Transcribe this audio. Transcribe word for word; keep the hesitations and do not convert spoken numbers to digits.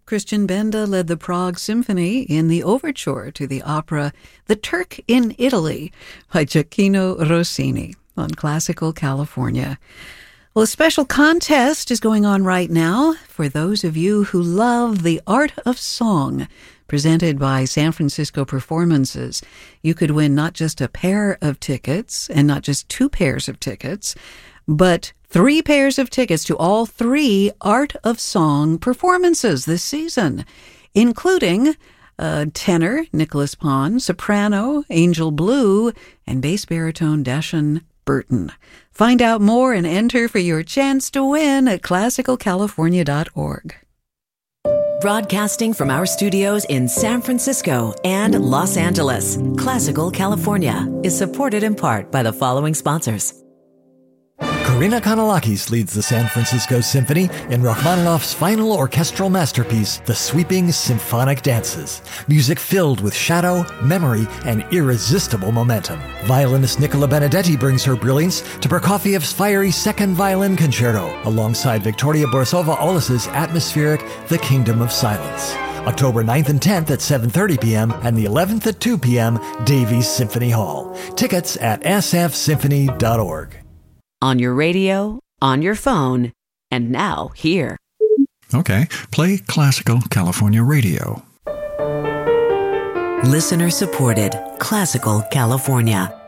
Christian Benda led the Prague Symphony in the overture to the opera The Turk in Italy by Gioacchino Rossini on Classical California. Well, a special contest is going on right now for those of you who love the art of song, presented by San Francisco Performances. You could win not just a pair of tickets and not just two pairs of tickets, but three pairs of tickets to all three Art of Song performances this season, including uh, tenor Nicholas Pond, soprano Angel Blue, and bass baritone Dashan Burton. Find out more and enter for your chance to win at classical california dot org. Broadcasting from our studios in San Francisco and Los Angeles, Classical California is supported in part by the following sponsors. Karina Kanalakis leads the San Francisco Symphony in Rachmaninoff's final orchestral masterpiece, The Sweeping Symphonic Dances. Music filled with shadow, memory, and irresistible momentum. Violinist Nicola Benedetti brings her brilliance to Prokofiev's fiery second violin concerto, alongside Victoria Borisova-Olis's atmospheric The Kingdom of Silence. October ninth and tenth at seven thirty p.m. and the eleventh at two p.m. Davies Symphony Hall. Tickets at s f symphony dot org. On your radio, on your phone, and now here. Okay, play Classical California Radio. Listener supported Classical California.